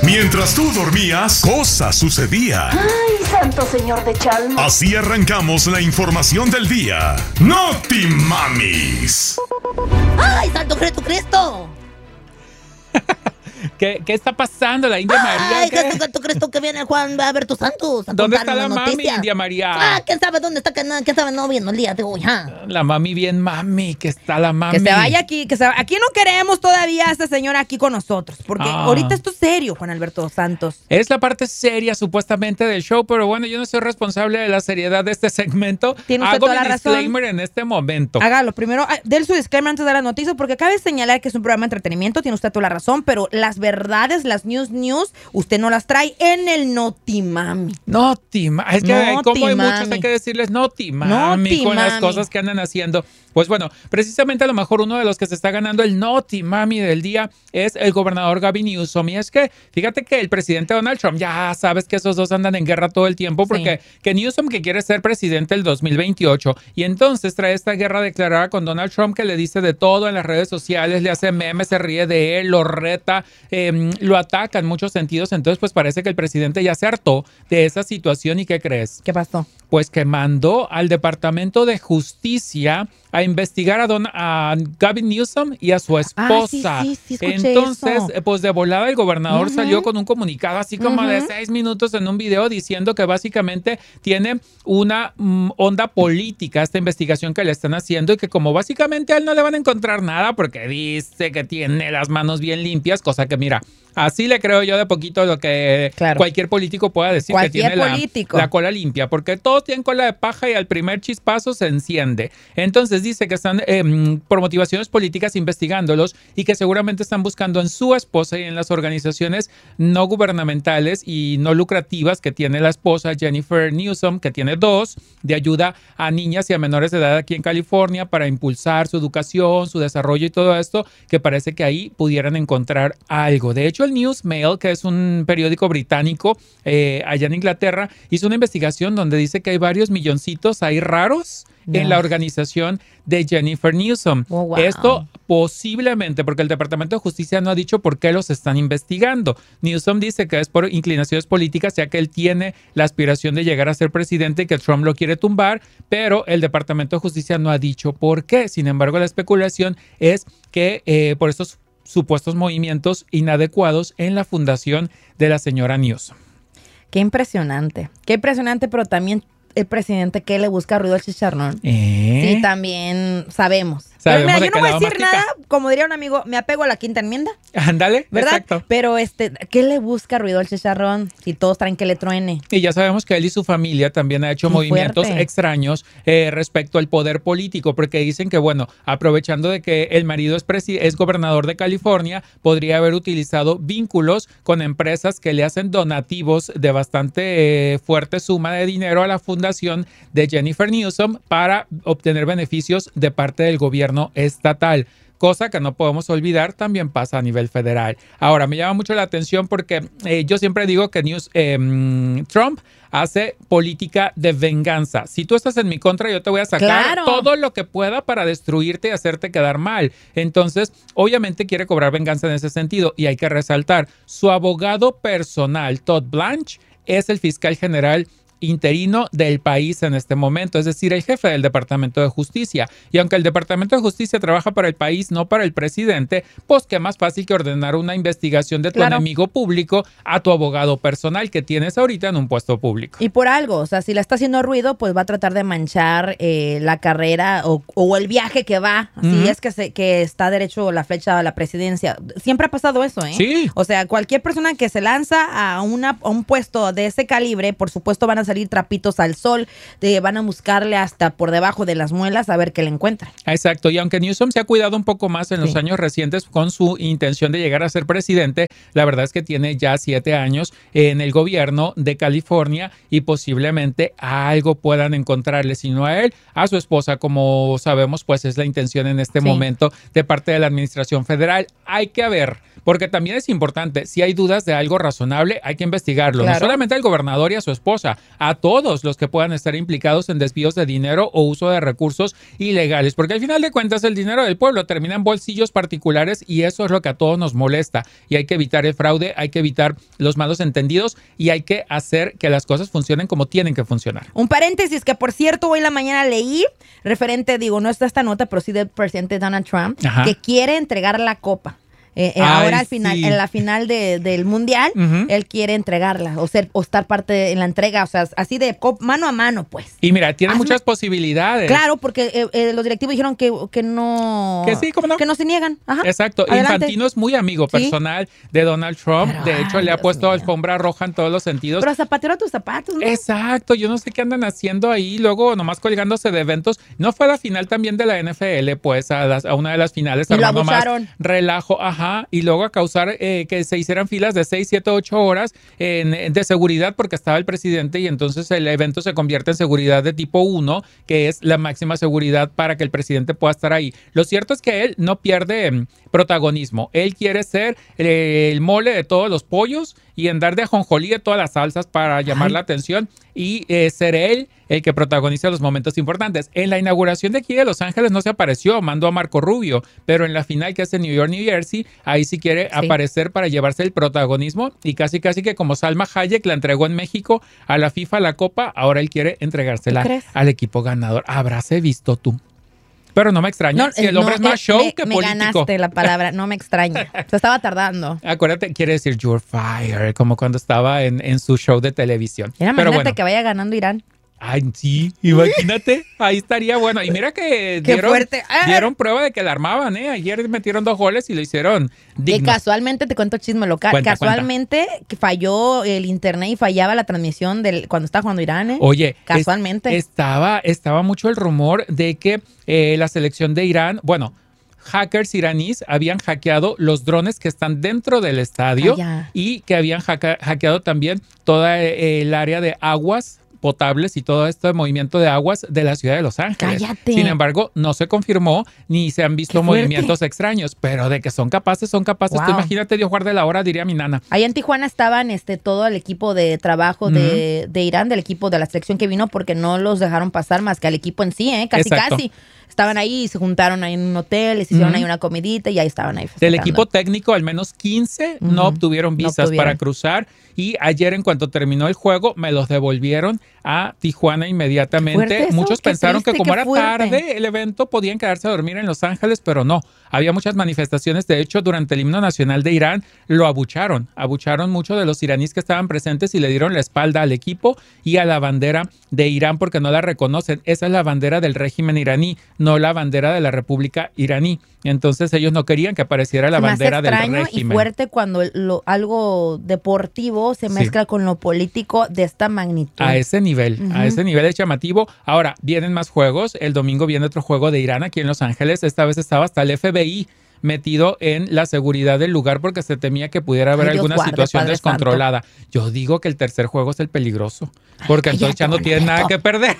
Mientras tú dormías, cosas sucedían. ¡Ay, santo señor de Chalma! Así arrancamos la información del día. ¡Noti Mamis! ¡Ay, santo Jesucristo! ¿Qué está pasando? La India María. Ay, ¿tú crees tú que viene Juan a ver tus santos? ¿Dónde está la mami, India María? ¿Quién sabe dónde está? ¿Quién sabe no viendo el día de hoy? La mami bien mami, que está la mami. Que se vaya aquí, aquí no queremos todavía a esta señora aquí con nosotros, porque ahorita esto es serio, Juan Alberto Santos. Es la parte seria supuestamente del show, pero bueno, yo no soy responsable de la seriedad de este segmento. Tiene usted Hago toda mi la razón. disclaimer en este momento. Hágalo, primero, déle su disclaimer antes de las noticias, porque cabe señalar que es un programa de entretenimiento, tiene usted toda la razón, pero las verdades, las news, usted no las trae en el Notimami. Notimami. Es que como hay muchos, hay que decirles Notimami con las cosas que andan haciendo. Pues bueno, precisamente a lo mejor uno de los que se está ganando el Notimami del día es el gobernador Gavin Newsom. Y es que, fíjate que el presidente Donald Trump, ya sabes que esos dos andan en guerra todo el tiempo, porque que Newsom que quiere ser presidente el 2028 y entonces trae esta guerra declarada con Donald Trump que le dice de todo en las redes sociales, le hace memes, se ríe de él, lo reta, lo ataca en muchos sentidos. Entonces pues parece que el presidente ya se hartó de esa situación. ¿Y qué crees? ¿Qué pasó? Pues que mandó al Departamento de Justicia a investigar a Gavin Newsom y a su esposa. Sí, entonces, eso. pues de volada el gobernador salió con un comunicado así como de 6 minutos en un video diciendo que básicamente tiene una onda política esta investigación que le están haciendo y que como básicamente a él no le van a encontrar nada porque dice que tiene las manos bien limpias, cosa que mira, así le creo yo de poquito lo que cualquier político pueda decir, que tiene la cola limpia, porque todos tienen cola de paja y al primer chispazo se enciende. Entonces dice que están por motivaciones políticas investigándolos y que seguramente están buscando en su esposa y en las organizaciones no gubernamentales y no lucrativas que tiene la esposa Jennifer Newsom, que tiene 2, de ayuda a niñas y a menores de edad aquí en California para impulsar su educación, su desarrollo y todo esto, que parece que ahí pudieran encontrar algo. De hecho, el Newsmail, que es un periódico británico allá en Inglaterra, hizo una investigación donde dice que hay varios milloncitos ahí raros en la organización de Jennifer Newsom. Oh, wow. Esto posiblemente porque el Departamento de Justicia no ha dicho por qué los están investigando. Newsom dice que es por inclinaciones políticas, ya que él tiene la aspiración de llegar a ser presidente y que Trump lo quiere tumbar, pero el Departamento de Justicia no ha dicho por qué. Sin embargo, la especulación es que por estos supuestos movimientos inadecuados en la fundación de la señora Newsom. Qué impresionante, pero también el presidente que le busca ruido al chicharrón. Sí, también sabemos. Pero mira, yo no voy a decir nada, como diría un amigo, me apego a la quinta enmienda. Ándale, ¿verdad? exacto. Pero ¿qué le busca ruido al chicharrón si todos traen que le truene? Y ya sabemos que él y su familia también han hecho movimientos extraños respecto al poder político, porque dicen que, bueno, aprovechando de que el marido es gobernador de California, podría haber utilizado vínculos con empresas que le hacen donativos de bastante fuerte suma de dinero a la fundación de Jennifer Newsom para obtener beneficios de parte del gobierno estatal. Cosa que no podemos olvidar, también pasa a nivel federal. Ahora, me llama mucho la atención porque yo siempre digo que Trump hace política de venganza. Si tú estás en mi contra, yo te voy a sacar todo lo que pueda para destruirte y hacerte quedar mal. Entonces, obviamente quiere cobrar venganza en ese sentido. Y hay que resaltar, su abogado personal, Todd Blanche, es el fiscal general interino del país en este momento, es decir, el jefe del Departamento de Justicia. Y aunque el Departamento de Justicia trabaja para el país, no para el presidente, pues qué más fácil que ordenar una investigación de tu enemigo público a tu abogado personal que tienes ahorita en un puesto público. Y por algo, o sea, si le está haciendo ruido, pues va a tratar de manchar la carrera o el viaje que va. Así es que está derecho la flecha a la presidencia. Siempre ha pasado eso, ¿eh? Sí. O sea, cualquier persona que se lanza a un puesto de ese calibre, por supuesto van a salir trapitos al sol, van a buscarle hasta por debajo de las muelas a ver qué le encuentran. Exacto, y aunque Newsom se ha cuidado un poco más en los años recientes con su intención de llegar a ser presidente, la verdad es que tiene ya 7 años en el gobierno de California y posiblemente algo puedan encontrarle, si no a él, a su esposa, como sabemos, pues es la intención en este momento de parte de la administración federal. Hay que ver, porque también es importante, si hay dudas de algo razonable, hay que investigarlo, no solamente al gobernador y a su esposa, a todos los que puedan estar implicados en desvíos de dinero o uso de recursos ilegales, porque al final de cuentas el dinero del pueblo termina en bolsillos particulares y eso es lo que a todos nos molesta y hay que evitar el fraude, hay que evitar los malos entendidos y hay que hacer que las cosas funcionen como tienen que funcionar. Un paréntesis que, por cierto, hoy en la mañana leí referente, no está esta nota, pero sí del presidente Donald Trump, que quiere entregar la copa. Ahora al final, en la final del mundial, él quiere entregarla o estar parte en la entrega, o sea, así de mano a mano, pues. Y mira, tiene muchas posibilidades. Claro, porque los directivos dijeron que no. Que sí, ¿cómo no? Que no se niegan. Ajá. Exacto. Adelante. Infantino es muy amigo personal de Donald Trump. Pero, de hecho, le ha puesto alfombra roja en todos los sentidos. Pero zapatero a tus zapatos, ¿no? Exacto. Yo no sé qué andan haciendo ahí, luego nomás colgándose de eventos. No fue a la final también de la NFL, pues, a una de las finales. Y lo abusaron. Más relajo, y luego a causar que se hicieran filas de 6, 7, 8 horas de seguridad porque estaba el presidente y entonces el evento se convierte en seguridad de tipo 1, que es la máxima seguridad para que el presidente pueda estar ahí. Lo cierto es que él no pierde protagonismo. Él quiere ser el mole de todos los pollos y andar de ajonjolí de todas las salsas para llamar la atención y ser él el que protagoniza los momentos importantes. En la inauguración de aquí de Los Ángeles no se apareció, mandó a Marco Rubio, pero en la final que hace en New York, New Jersey, ahí sí quiere aparecer para llevarse el protagonismo y casi que como Salma Hayek la entregó en México a la FIFA la copa, ahora él quiere entregársela al equipo ganador. Habráse visto tú. Pero no me extraña, si el hombre es más show que político. Me ganaste la palabra, no me extraña. Se estaba tardando. Acuérdate, quiere decir you're fired, como cuando estaba en su show de televisión. Imagínate que vaya ganando Irán. Ay, sí, imagínate, ahí estaría bueno. Y mira que dieron prueba de que la armaban, ¿eh? Ayer metieron 2 goles y lo hicieron digno. Y casualmente, te cuento chisme local, casualmente que falló el internet y fallaba la transmisión cuando estaba jugando Irán, ¿eh? Oye, casualmente. Estaba mucho el rumor de que la selección de Irán, hackers iraníes habían hackeado los drones que están dentro del estadio y que habían hackeado también toda el área de aguas potables y todo esto de movimiento de aguas de la ciudad de Los Ángeles. Cállate. Sin embargo, no se confirmó ni se han visto movimientos extraños, pero de que son capaces. Wow. Tú imagínate, Dios guarde la hora, diría mi nana. Ahí en Tijuana estaban todo el equipo de trabajo de Irán, del equipo de la selección que vino, porque no los dejaron pasar más que al equipo en sí, casi. Estaban ahí y se juntaron ahí en un hotel, les hicieron ahí una comidita y ahí estaban ahí festejando. Del equipo técnico, al menos 15 no obtuvieron visas para cruzar. Y ayer, en cuanto terminó el juego, me los devolvieron a Tijuana inmediatamente. Muchos pensaron que como era tarde el evento, podían quedarse a dormir en Los Ángeles, pero no. Había muchas manifestaciones. De hecho, durante el himno nacional de Irán, lo abucharon. Abucharon mucho de los iraníes que estaban presentes y le dieron la espalda al equipo y a la bandera de Irán porque no la reconocen. Esa es la bandera del régimen iraní, no la bandera de la República iraní. Entonces ellos no querían que apareciera la bandera del régimen. Y fuerte cuando algo deportivo se mezcla con lo político de esta magnitud. A ese nivel es llamativo. Ahora, vienen más juegos. El domingo viene otro juego de Irán aquí en Los Ángeles. Esta vez estaba hasta el FBI metido en la seguridad del lugar porque se temía que pudiera haber alguna situación descontrolada. Santo. Yo digo que el tercer juego es el peligroso, porque entonces ya no tiene nada que perder.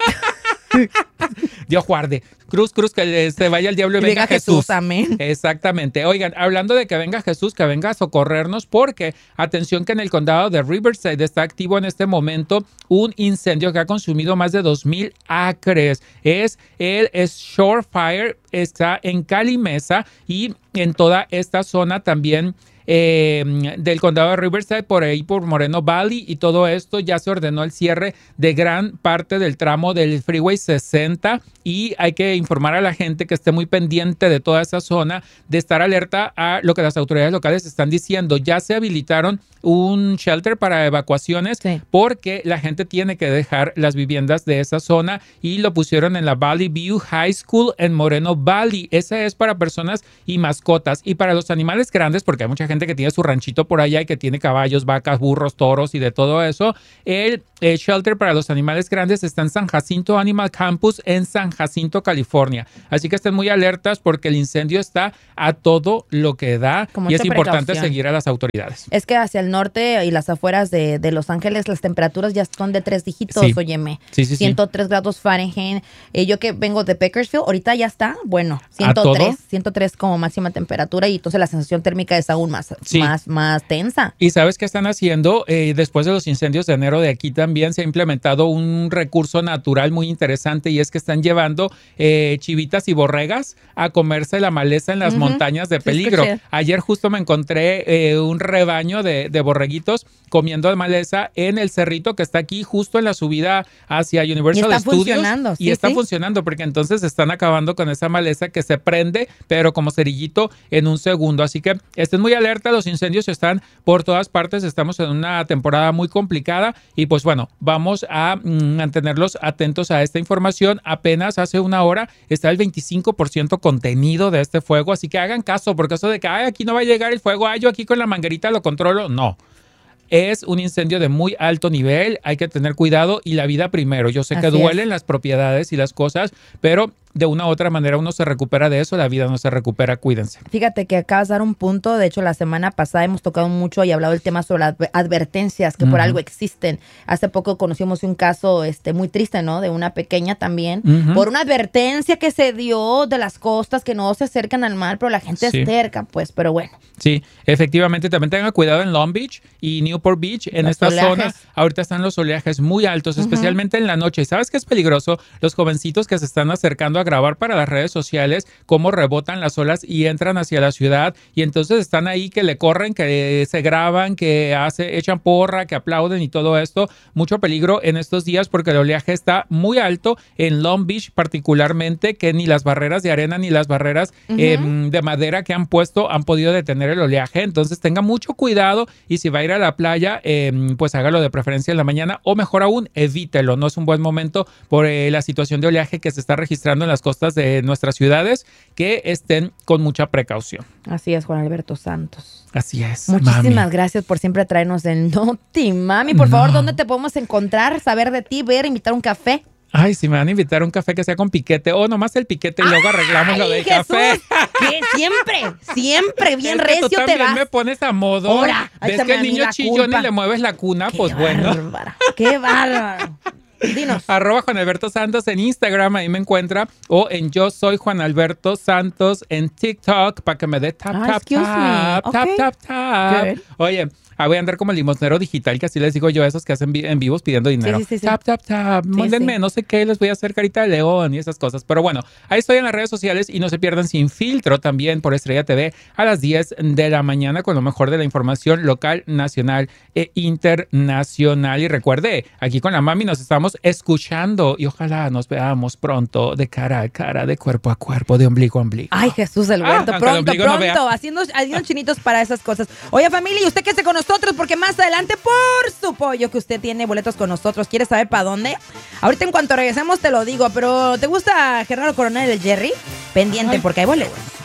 Dios guarde. Cruz, que se vaya el diablo y venga Jesús. Amén. Exactamente. Oigan, hablando de que venga Jesús, que venga a socorrernos, porque atención que en el condado de Riverside está activo en este momento un incendio que ha consumido más de 2,000 acres. Es el Shore Fire, está en Calimesa y en toda esta zona también del condado de Riverside, por ahí por Moreno Valley y todo esto. Ya se ordenó el cierre de gran parte del tramo del Freeway 60 y hay que informar a la gente que esté muy pendiente de toda esa zona, de estar alerta a lo que las autoridades locales están diciendo. Ya se habilitaron un shelter para evacuaciones porque la gente tiene que dejar las viviendas de esa zona y lo pusieron en la Valley View High School en Moreno Valley. Esa es para personas y mascotas y para los animales grandes, porque hay mucha gente que tiene su ranchito por allá y que tiene caballos, vacas, burros, toros y de todo eso. El shelter para los animales grandes está en San Jacinto Animal Campus en San Jacinto, California. Así que estén muy alertas porque el incendio está a todo lo que da y es importante seguir a las autoridades. Es que hacia el norte y las afueras de Los Ángeles las temperaturas ya son de 3 dígitos, óyeme. 103 grados Fahrenheit. Yo que vengo de Bakersfield, ahorita ya está, 103 como máxima temperatura y entonces la sensación térmica es aún más más tensa. ¿Y sabes qué están haciendo? Después de los incendios de enero de aquí también se ha implementado un recurso natural muy interesante y es que están llevando chivitas y borregas a comerse la maleza en las montañas de peligro. Ayer justo me encontré un rebaño de borreguitos comiendo maleza en el cerrito que está aquí justo en la subida hacia Universal Studios. Y está funcionando porque entonces están acabando con esa maleza que se prende, pero como cerillito en un segundo. Así que estén muy alerta, los incendios están por todas partes, estamos en una temporada muy complicada y pues bueno, vamos a mantenerlos atentos a esta información. Apenas hace una hora está el 25% contenido de este fuego, así que hagan caso, porque eso de que aquí no va a llegar el fuego, yo aquí con la manguerita lo controlo, no. Es un incendio de muy alto nivel, hay que tener cuidado y la vida primero. Yo sé que duelen las propiedades y las cosas, pero de una u otra manera uno se recupera de eso, la vida no se recupera, cuídense. Fíjate que acabas de dar un punto, de hecho la semana pasada hemos tocado mucho y hablado del tema sobre las advertencias que por algo existen. Hace poco conocimos un caso muy triste, ¿no? De una pequeña también, por una advertencia que se dio de las costas que no se acercan al mar, pero la gente es terca, pues, pero bueno. Sí, efectivamente, también tengan cuidado en Long Beach y Newport Beach, en esta zona. Ahorita están los oleajes muy altos, especialmente en la noche. ¿Y sabes qué es peligroso? Los jovencitos que se están acercando a grabar para las redes sociales cómo rebotan las olas y entran hacia la ciudad y entonces están ahí que le corren, que se graban, que echan porra, que aplauden y todo esto. Mucho peligro en estos días porque el oleaje está muy alto en Long Beach particularmente, que ni las barreras de arena ni las barreras de madera que han puesto han podido detener el oleaje. Entonces tenga mucho cuidado y si va a ir a la playa, pues hágalo de preferencia en la mañana o mejor aún, evítelo. No es un buen momento por la situación de oleaje que se está registrando en las costas de nuestras ciudades, que estén con mucha precaución. Así es, Juan Alberto Santos. Así es. Muchísimas gracias por siempre traernos el Noti Mami. Por favor, ¿dónde te podemos encontrar, saber de ti, ver, invitar un café? Ay, si me van a invitar a un café que sea con piquete, o nomás el piquete y luego arreglamos lo del café. Que siempre bien es que recio tú también te vas. Me pones a modo. Ahora, ves que el niño chillón y le mueves la cuna, pues bueno. Qué bárbaro. Dinos. @Juan Alberto Santos en Instagram, ahí me encuentra, o en Yo Soy Juan Alberto Santos en TikTok para que me dé tap. Oye, voy a andar como el limosnero digital, que así les digo yo a esos que hacen en vivos pidiendo dinero. Sí. Tap. Mándenme, no sé qué, les voy a hacer carita de león y esas cosas. Pero bueno, ahí estoy en las redes sociales y no se pierdan Sin Filtro también por Estrella TV a las 10 de la mañana con lo mejor de la información local, nacional e internacional. Y recuerde, aquí con la mami nos estamos escuchando y ojalá nos veamos pronto de cara a cara, de cuerpo a cuerpo, de ombligo a ombligo. Ay, Jesús del Huerto, pronto, haciendo chinitos para esas cosas. Oye, familia, ¿y usted qué se con nosotros? Porque más adelante, por su pollo, que usted tiene boletos con nosotros. ¿Quieres saber para dónde? Ahorita en cuanto regresemos te lo digo, pero ¿te gusta Gerardo Coronel y el Jerry? Pendiente, porque hay boletos.